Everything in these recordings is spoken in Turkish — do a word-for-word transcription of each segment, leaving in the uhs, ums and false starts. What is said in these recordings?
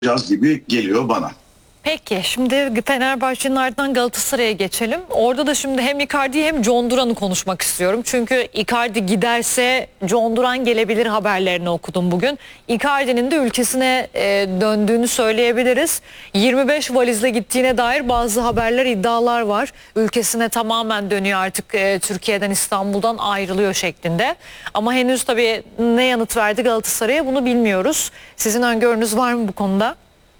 yapacağız gibi geliyor bana. Peki şimdi Fenerbahçe'nin ardından Galatasaray'a geçelim. Orada da şimdi hem Icardi hem John Duran'ı konuşmak istiyorum. Çünkü Icardi giderse John Duran gelebilir haberlerini okudum bugün. Icardi'nin de ülkesine e, döndüğünü söyleyebiliriz. yirmi beş valizle gittiğine dair bazı haberler, iddialar var. Ülkesine tamamen dönüyor artık, e, Türkiye'den, İstanbul'dan ayrılıyor şeklinde. Ama henüz tabii ne yanıt verdi Galatasaray'a bunu bilmiyoruz. Sizin öngörünüz var mı bu konuda?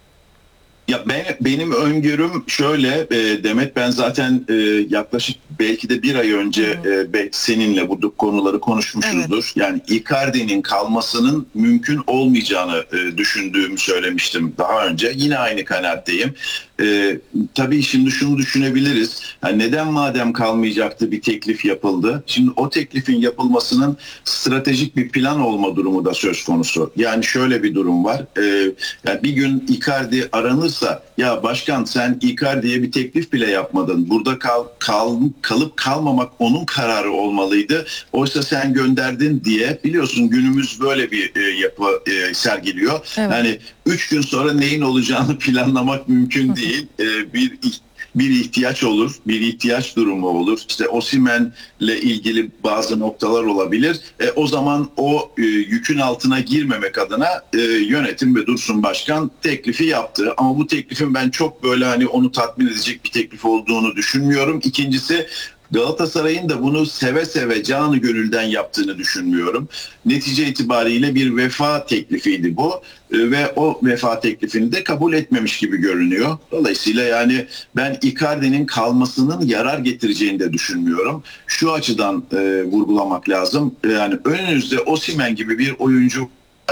Ya ben, benim öngörüm şöyle e, Demet, ben zaten e, yaklaşık belki de bir ay önce e, be- seninle bu konuları konuşmuşuzdur. Evet. Yani Icardi'nin kalmasının mümkün olmayacağını e, düşündüğümü söylemiştim daha önce. Yine aynı kanaatteyim. E, tabii şimdi şunu düşünebiliriz. Yani neden madem kalmayacaktı bir teklif yapıldı? Şimdi o teklifin yapılmasının stratejik bir plan olma durumu da söz konusu. Yani şöyle bir durum var. E, yani bir gün Icardi aranırsa, ya başkan sen Icardi'ye bir teklif bile yapmadın. Burada kal, kal, kalıp kalmamak onun kararı olmalıydı. Oysa sen gönderdin diye, biliyorsun günümüz böyle bir e, yapı e, sergiliyor. Evet. Yani üç gün sonra neyin olacağını planlamak mümkün değil. E, bir bir ihtiyaç olur, bir ihtiyaç durumu olur. İşte Osimhen'le ilgili bazı noktalar olabilir. E, o zaman o e, yükün altına girmemek adına e, yönetim ve Dursun Başkan teklifi yaptı. Ama bu teklifin ben çok böyle hani onu tatmin edecek bir teklif olduğunu düşünmüyorum. İkincisi, Galatasaray'ın da bunu seve seve canı gönülden yaptığını düşünmüyorum. Netice itibariyle bir vefa teklifiydi bu ve o vefa teklifini de kabul etmemiş gibi görünüyor. Dolayısıyla yani ben Icardi'nin kalmasının yarar getireceğini de düşünmüyorum. Şu açıdan e, vurgulamak lazım. Yani önünüzde Osimhen gibi bir oyuncu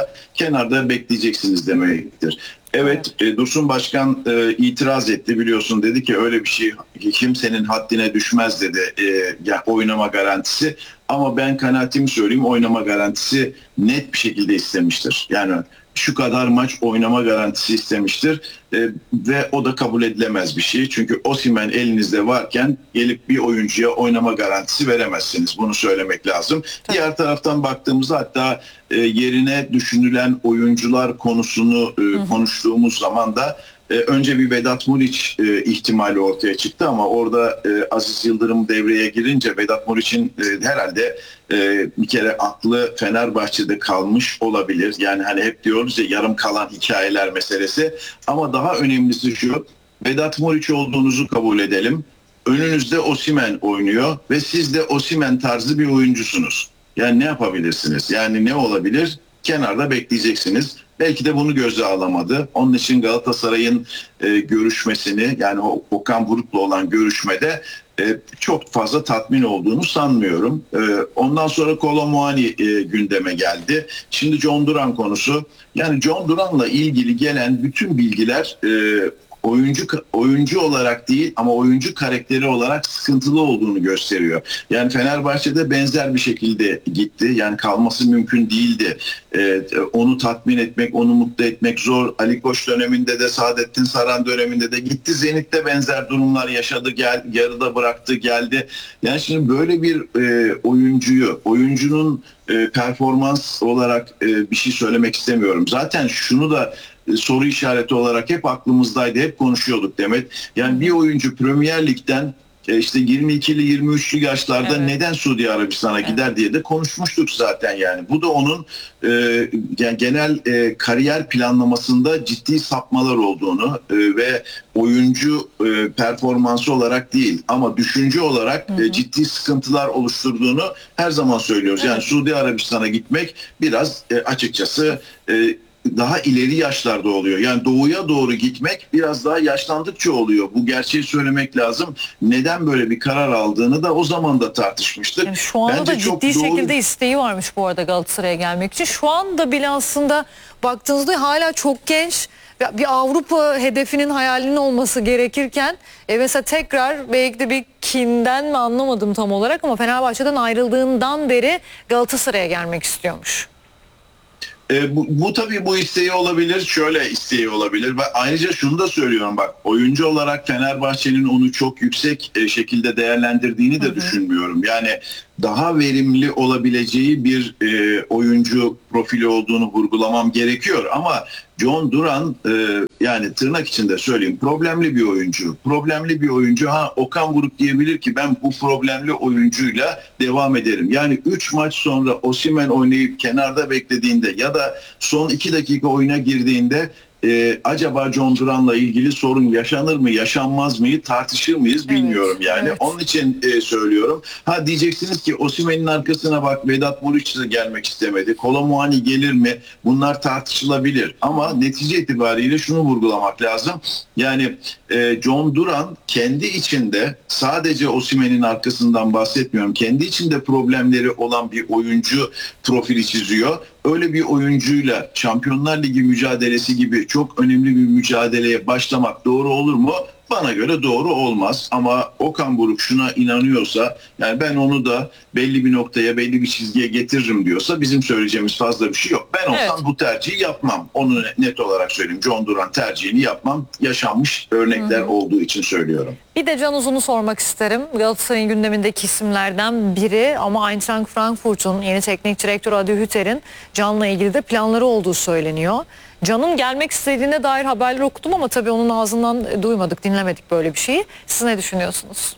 kenarda bekleyeceksiniz demektir. Evet, e, Dursun Başkan e, itiraz etti, biliyorsun, dedi ki öyle bir şey kimsenin haddine düşmez dedi, e, yani oynama garantisi. Ama ben kanaatimi söyleyeyim, oynama garantisi net bir şekilde istemiştir. Yani şu kadar maç oynama garantisi istemiştir e, ve o da kabul edilemez bir şey. Çünkü Osimhen elinizde varken gelip bir oyuncuya oynama garantisi veremezsiniz. Bunu söylemek lazım. Tabii. Diğer taraftan baktığımızda hatta e, yerine düşünülen oyuncular konusunu e, konuştuğumuz zaman da e, önce bir Vedat Muriç e, ihtimali ortaya çıktı ama orada e, Aziz Yıldırım devreye girince Vedat Muriç'in e, herhalde e, bir kere aklı Fenerbahçe'de kalmış olabilir. Yani hani hep diyoruz ya, yarım kalan hikayeler meselesi. Ama daha önemlisi şu: Vedat Muriç olduğunuzu kabul edelim. Önünüzde Osimhen oynuyor ve siz de Osimhen tarzı bir oyuncusunuz. Yani ne yapabilirsiniz? Yani ne olabilir? Kenarda bekleyeceksiniz. Belki de bunu göze alamadı. Onun için Galatasaray'ın e, görüşmesini, yani Okan Buruk'la olan görüşmede e, çok fazla tatmin olduğunu sanmıyorum. E, ondan sonra Kolo Muani e, gündeme geldi. Şimdi John Duran konusu. Yani John Duran'la ilgili gelen bütün bilgiler e, oyuncu oyuncu olarak değil ama oyuncu karakteri olarak sıkıntılı olduğunu gösteriyor. Yani Fenerbahçe'de benzer bir şekilde gitti. Yani kalması mümkün değildi. Ee, onu tatmin etmek, onu mutlu etmek zor. Ali Koç döneminde de, Saadettin Saran döneminde de gitti. Zenit'te benzer durumlar yaşadı. Gel, yarıda bıraktı, geldi. Yani şimdi böyle bir e, oyuncuyu, oyuncunun e, performans olarak e, bir şey söylemek istemiyorum. Zaten şunu da soru işareti olarak hep aklımızdaydı, hep konuşuyorduk Demet. Yani bir oyuncu Premier Lig'den işte yirmi ikili yirmi üçlü yaşlarda evet. neden Suudi Arabistan'a evet. gider diye de konuşmuştuk zaten yani. Bu da onun e, yani genel e, kariyer planlamasında ciddi sapmalar olduğunu e, ve oyuncu e, performansı olarak değil ama düşünce olarak hı hı. E, ciddi sıkıntılar oluşturduğunu her zaman söylüyoruz. Evet. Yani Suudi Arabistan'a gitmek biraz e, açıkçası e, daha ileri yaşlarda oluyor. Yani doğuya doğru gitmek biraz daha yaşlandıkça oluyor. Bu gerçeği söylemek lazım. Neden böyle bir karar aldığını da o zaman da tartışmıştık. Yani şu anda Bence da ciddi doğru... şekilde isteği varmış bu arada Galatasaray'a gelmek için. Şu anda bile aslında baktığınızda hala çok genç. Bir Avrupa hedefinin, hayalinin olması gerekirken e mesela tekrar belki de bir kinden mi anlamadım tam olarak ama Fenerbahçe'den ayrıldığından beri Galatasaray'a gelmek istiyormuş. E, bu, bu tabii bu isteği olabilir, şöyle isteği olabilir. Ve ayrıca şunu da söylüyorum, bak, oyuncu olarak Fenerbahçe'nin onu çok yüksek e, şekilde değerlendirdiğini de hı hı. düşünmüyorum. Yani daha verimli olabileceği bir e, oyuncu profili olduğunu vurgulamam gerekiyor. Ama John Duran e, yani tırnak içinde söyleyeyim problemli bir oyuncu. Problemli bir oyuncu. Ha, Okan Buruk diyebilir ki ben bu problemli oyuncuyla devam ederim. Yani üç maç sonra Osimhen oynayıp kenarda beklediğinde ya da son iki dakika oyuna girdiğinde Ee, acaba John Duran'la ilgili sorun yaşanır mı, yaşanmaz mı tartışır mıyız bilmiyorum evet, yani. Evet. Onun için e, söylüyorum. Ha diyeceksiniz ki Osimhen'in arkasına bak Vedat Muriç de gelmek istemedi. Kolo Muani gelir mi? Bunlar tartışılabilir. Ama netice itibariyle şunu vurgulamak lazım. Yani e, John Duran kendi içinde sadece Osimhen'in arkasından bahsetmiyorum. Kendi içinde problemleri olan bir oyuncu profili çiziyor. Öyle bir oyuncuyla Şampiyonlar Ligi mücadelesi gibi çok önemli bir mücadeleye başlamak doğru olur mu? Bana göre doğru olmaz ama Okan Buruk şuna inanıyorsa yani ben onu da belli bir noktaya belli bir çizgiye getiririm diyorsa bizim söyleyeceğimiz fazla bir şey yok. Ben olsam evet. bu tercihi yapmam. Onu net olarak söyleyeyim. John Duran tercihini yapmam. Yaşanmış örnekler Hı-hı. olduğu için söylüyorum. Bir de Can Uzun'u sormak isterim. Galatasaray'ın gündemindeki isimlerden biri ama Eintracht Frankfurt'un yeni teknik direktörü Adi Hütter'in Can'la ilgili de planları olduğu söyleniyor. Can'ın gelmek istediğine dair haberler okudum ama tabii onun ağzından duymadık, dinlemedik böyle bir şeyi. Siz ne düşünüyorsunuz?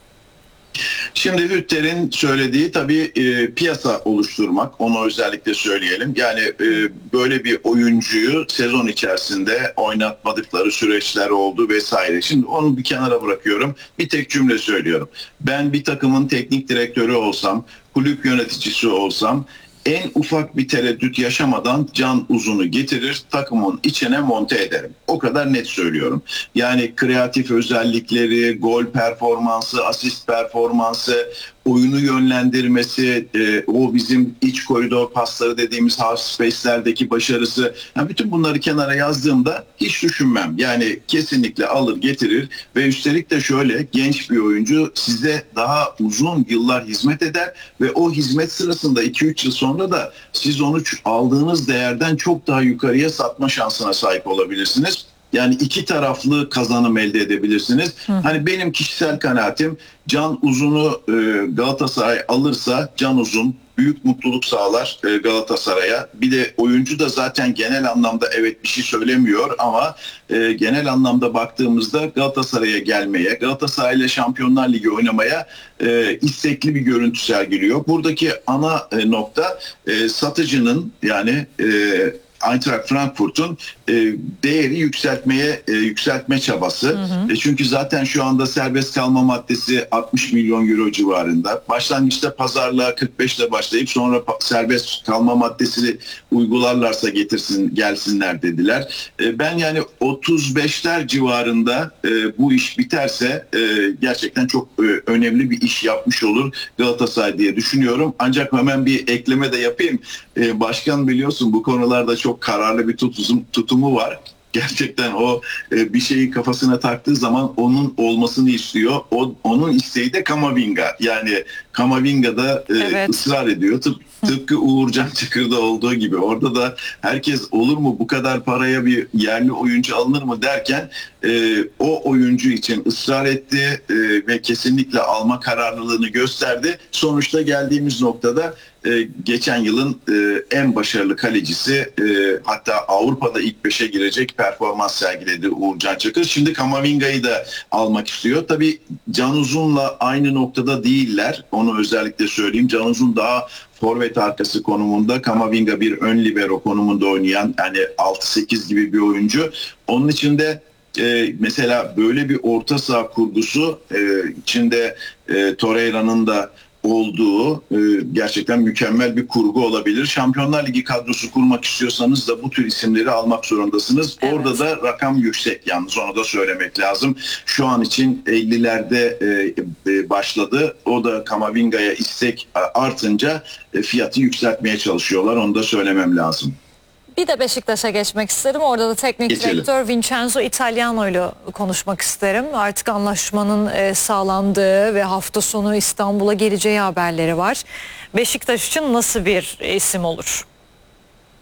Şimdi Hütter'in söylediği tabii e, piyasa oluşturmak, onu özellikle söyleyelim. Yani e, böyle bir oyuncuyu sezon içerisinde oynatmadıkları süreçler oldu vesaire. Şimdi onu bir kenara bırakıyorum. Bir tek cümle söylüyorum. Ben bir takımın teknik direktörü olsam, kulüp yöneticisi olsam en ufak bir tereddüt yaşamadan Can Uzun'u getirir, takımın içine monte ederim. O kadar net söylüyorum. Yani kreatif özellikleri, gol performansı, asist performansı, oyunu yönlendirmesi, e, o bizim iç koridor pasları dediğimiz half space'lerdeki başarısı. Yani bütün bunları kenara yazdığımda hiç düşünmem. Yani kesinlikle alır getirir ve üstelik de şöyle genç bir oyuncu size daha uzun yıllar hizmet eder ve o hizmet sırasında iki üç yıl sonra da siz onu aldığınız değerden çok daha yukarıya satma şansına sahip olabilirsiniz. Yani iki taraflı kazanım elde edebilirsiniz. Hı. Hani benim kişisel kanaatim Can Uzun'u e, Galatasaray alırsa Can Uzun büyük mutluluk sağlar e, Galatasaray'a. Bir de oyuncu da zaten genel anlamda evet bir şey söylemiyor ama e, genel anlamda baktığımızda Galatasaray'a gelmeye, Galatasaray'la Şampiyonlar Ligi oynamaya e, istekli bir görüntü sergiliyor. Buradaki ana e, nokta e, satıcının yani e, Eintracht Frankfurt'un e, değeri yükseltmeye e, yükseltme çabası. Hı hı. E, çünkü zaten şu anda serbest kalma maddesi altmış milyon euro civarında. Başlangıçta pazarlığa kırk beşle başlayıp sonra pa- serbest kalma maddesini uygularlarsa getirsin gelsinler dediler. E, ben yani otuz beşler civarında e, bu iş biterse e, gerçekten çok e, önemli bir iş yapmış olur Galatasaray diye düşünüyorum. Ancak hemen bir ekleme de yapayım. E, başkan biliyorsun bu konularda çok çok kararlı bir tutum, tutumu var. Gerçekten o e, bir şeyi kafasına taktığı zaman onun olmasını istiyor. O onun isteği de Kamavinga. Yani Kamavinga da e, evet. ısrar ediyor. Tıp, tıpkı Uğurcan Çakır'da olduğu gibi. Orada da herkes olur mu bu kadar paraya bir yerli oyuncu alınır mı derken e, o oyuncu için ısrar etti e, ve kesinlikle alma kararlılığını gösterdi. Sonuçta geldiğimiz noktada e, geçen yılın e, en başarılı kalecisi e, hatta Avrupa'da ilk beşe girecek performans sergiledi Uğurcan Çakır. Şimdi Kamavinga'yı da almak istiyor. Tabii Can Uzun'la aynı noktada değiller. Onu özellikle söyleyeyim. Can Uzun daha forvet arkası konumunda, Kamavinga bir ön libero konumunda oynayan yani altı sekiz gibi bir oyuncu. Onun için de e, mesela böyle bir orta saha kurgusu e, içinde e, Torreira'nın da olduğu e, gerçekten mükemmel bir kurgu olabilir. Şampiyonlar Ligi kadrosu kurmak istiyorsanız da bu tür isimleri almak zorundasınız. Evet. Orada da rakam yüksek yalnız onu da söylemek lazım. Şu an için ellilerde e, e, başladı. O da Kamavinga'ya istek artınca e, fiyatı yükseltmeye çalışıyorlar. Onu da söylemem lazım. Bir de Beşiktaş'a geçmek isterim. Orada da teknik Geçelim. direktör Vincenzo Italiano ile konuşmak isterim. Artık anlaşmanın sağlandığı ve hafta sonu İstanbul'a geleceği haberleri var. Beşiktaş için nasıl bir isim olur?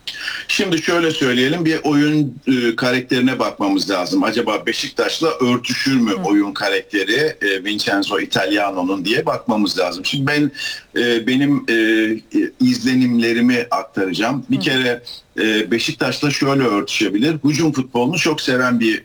Şimdi şöyle söyleyelim, bir oyun e, karakterine bakmamız lazım. Acaba Beşiktaş'la örtüşür mü Hı. oyun karakteri e, Vincenzo Italiano'nun diye bakmamız lazım. Şimdi ben e, benim e, izlenimlerimi aktaracağım. Bir Hı. kere e, Beşiktaş'la şöyle örtüşebilir. Hücum futbolunu çok seven bir